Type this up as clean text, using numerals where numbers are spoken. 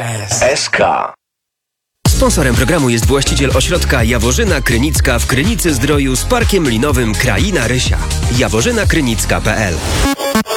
SK. Sponsorem programu jest właściciel ośrodka Jaworzyna Krynicka w Krynicy Zdroju z parkiem linowym Kraina Rysia. jaworzynakrynicka.pl